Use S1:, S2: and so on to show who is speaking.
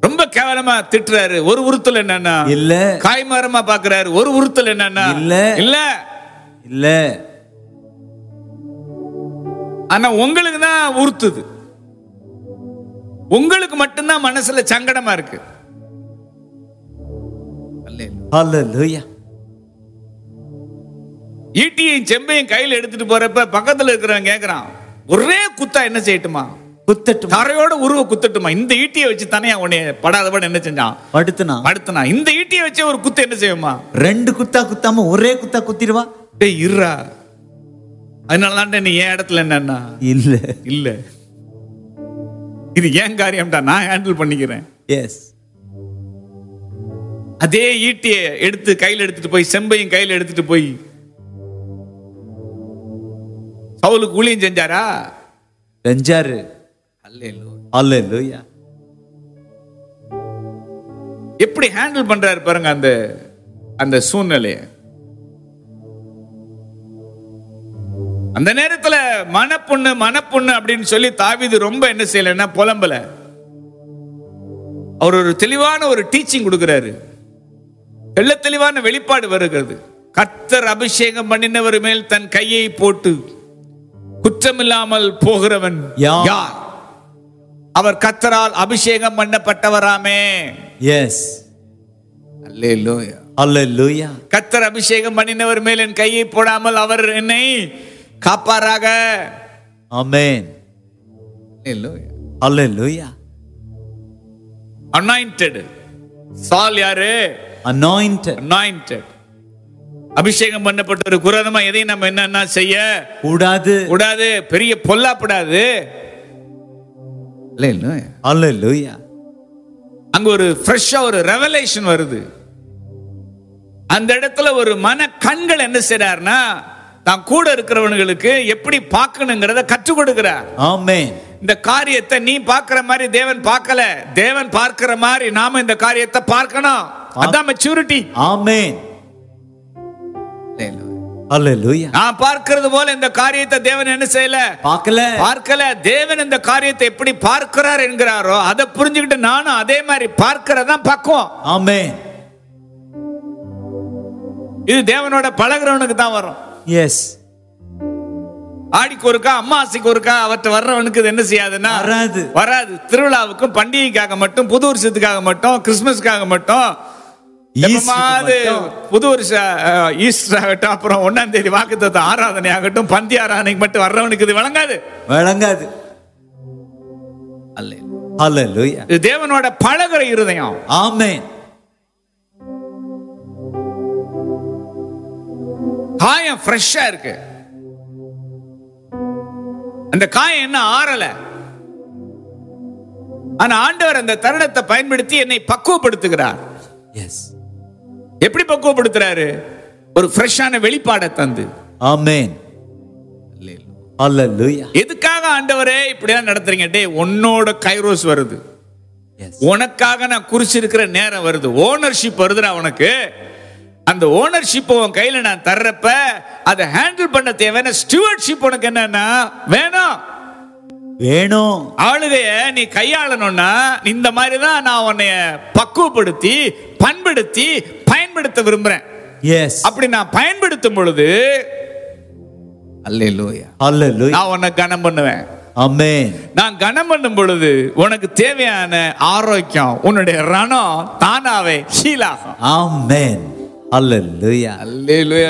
S1: ரொம்ப கேவலமா திட்டுறாரு, ஒரு உறுத்தல் என்னன்னா
S2: இல்ல.
S1: காய்மரமா பாக்குறாரு, ஒரு உறுத்தல் என்னன்னா
S2: இல்ல
S1: இல்ல
S2: இல்ல.
S1: ஆனா உங்களுக்கு தான் உறுத்துது, உங்களுக்கு மட்டும்தான் மனசுல சங்கடமா இருக்கு.
S2: ஹல்லேலூயா.
S1: ஈட்டியையும் செம்பையும் கையில எடுத்துட்டு போறப்ப பக்கத்துல இருக்கிறவன் கேக்குறான், ஒரே குத்தா என்ன செய்யட்டுமா?
S2: குத்தட்டும்.
S1: தரையோட உருவ குத்தட்டுமா? இந்த ஈட்டியை வச்சு தானே உன்னை படாதபட என்ன செஞ்சான்? படுத்துனா. இந்த ஈட்டியை வச்சு ஒரு குத்து என்ன செய்யுமா?
S2: 2 குத்தா குத்தாம ஒரே குத்தா குத்திடுவா.
S1: டேய் இருடா, அதனாலதான் நீ என் இடத்துல என்னன்னா
S2: இல்ல
S1: இல்ல, இது ஏன் காரியம்டா, நான் ஹேண்டில் பண்ணிக்கிறேன்.
S2: எஸ்.
S1: அதே ஈட்டியை எடுத்து கையில் எடுத்துட்டு போய், செம்பையும் கையில் எடுத்துட்டு போய் சவுலுக்கு ஊழியம் செஞ்சாரா?
S2: செஞ்சாரு. ஹல்லேலூயா.
S1: எப்படி ஹேண்டில் பண்றாரு பாருங்க அந்த அந்த சூழ்நிலையை. அந்த நேரத்துல மனப்புண்ணு அப்படின்னு சொல்லி தாவீது ரொம்ப என்ன செய்யலன்னா புலம்பல. அவர் ஒரு தெளிவான ஒரு டீச்சிங் கொடுக்கிறாரு, தெளிவான வெளிப்பாடு வருகிறது. கர்த்தர் அபிஷேகம் பண்ணினவர் மேல் தன் கையை போட்டு குற்றமில்லாமல் போகிறவன் யார்? அவர் கர்த்தரால் அபிஷேகம் பண்ணப்பட்டவராமே.
S2: எஸ்.
S1: அல்லேலூயா.
S2: அல்லேலூயா.
S1: கர்த்தர் அபிஷேகம் பண்ணினவர் மேல் என் கையை போடாமல் அவர் என்னை காப்பாராக.
S2: ஆமென்.
S1: அல்லேலூயா.
S2: அல்லேலூயா.
S1: அனாயிண்டட். சால் யாரு? அனாயிண்டட். அபிஷேகம் பண்ணப்பட்ட ஒரு குரதமா எதையும் நம்ம என்னன்னா செய்ய கூடாது. பெரிய பொல்லாப்படாது.
S2: அல்லேலூயா.
S1: அங்க ஒரு ஃப்ரெஷ்ஷா ஒரு ரெவலேஷன் வருது. அந்த இடத்துல ஒரு மன கண்கள் என்ன செய்றாருன்னா, தான் கூட இருக்கிறவங்களுக்கு எப்படி பார்க்கணுங்கிறத கற்றுக் கொடுக்கிறார்.
S2: ஆமென்.
S1: இந்த காரியத்தை நீ பார்க்கிற மாதிரி தேவன் பார்க்கல, தேவன் பார்க்கிற மாதிரி நாம இந்த காரியத்தை பார்க்கணும். அதான் மெச்சூரிட்டி.
S2: ஆமென். அல்லேலூயா.
S1: நான் பார்க்கிறது போல இந்த காரியத்தை தேவன் என்ன செய்யல? பார்க்கல. தேவன் இந்த காரியத்தை எப்படி பார்க்கிறார் என்கிறாரோ அதை புரிஞ்சுக்கிட்டு நானும் அதே மாதிரி பார்க்கிறதான் பக்குவம்.
S2: ஆமென்.
S1: இது தேவனோட பழகுறவனுக்கு தான் வரும்.
S2: எஸ்.
S1: ஆடிக்கு ஒருக்கா அம்மாசிக்கு ஒருக்கா அவற்றை வர்றவனுக்கு இது என்ன செய்யாதுன்னா வராது. திருவிழாவுக்கும் பண்டிகைக்காக மட்டும், புது வருஷத்துக்காக மட்டும், கிறிஸ்துமஸ்க்காக மட்டும், புது வருஷ ஈஸ்டர் ஆகட்டும், அப்புறம் 1ஆம் தேதி வாக்குத்தத்த ஆராதனை ஆகட்டும், பந்தி ஆராதனைக்கு மட்டும் வர்றவனுக்கு இது வழங்காது.
S2: அல்லேலூயா.
S1: இது தேவனோட பழகுற இருதயம்.
S2: ஆமென்.
S1: காயம் ஃப்ரெஷ்ஷா இருக்கு. அந்த காயம் என்ன ஆறல. ஆனா ஆண்டவர் அந்த தருணத்தை பயன்படுத்தி என்னை பக்குவப்படுத்துகிறார்.
S2: எஸ்.
S1: எப்படி பக்குவப்படுத்துறாரு? ஒரு ஃப்ரெஷ்ஷான வெளிப்பாடை தந்து.
S2: ஆமென். அல்லேலூயா.
S1: எதுக்காக ஆண்டவரே இப்படிதான் நடத்துறீங்க? டே, உன்னோட கைரோஸ் வருது, உனக்காக நான் குறிச்சிருக்கிற நேரம் வருது, ஓனர்ஷிப் வருதுடா உனக்கு. அந்த ஓனர்ஷிப் உன் கையில நான் தர்றப்ப அதை ஹேண்டில் பண்ண தேவையான ஸ்டூவர்ட்ஷிப் உனக்கு என்னன்னா வேணும். ஆளுகைய நீ கையாளணும்னா இந்த மாதிரி தான் நான் உன்னைய பக்குவப்படுத்தி பண்படுத்தி பயன்படுத்த விரும்புறேன்.
S2: எஸ்.
S1: அப்படி நான் பயன்படுத்தும் பொழுது அல்லேலூயா,
S2: அல்லேலூயா,
S1: நான் உன்னை கனம் பண்ணுவேன்.
S2: ஆமென்.
S1: நான் கனம் பண்ணும் பொழுது உனக்கு தேவையான ஆரோக்கியம், உன்னுடைய ரணம் தானாவே ஹீல் ஆகும்.
S2: ஆமென். அல்லேலூயா,
S1: அல்லேலூயா.